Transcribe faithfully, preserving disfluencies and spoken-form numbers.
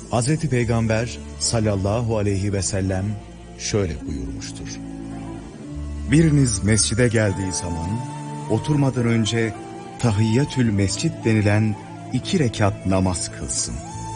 Hazreti Peygamber sallallahu aleyhi ve sellem şöyle buyurmuştur. Biriniz mescide geldiği zaman oturmadan önce tahiyyatül mescid denilen iki rekat namaz kılsın.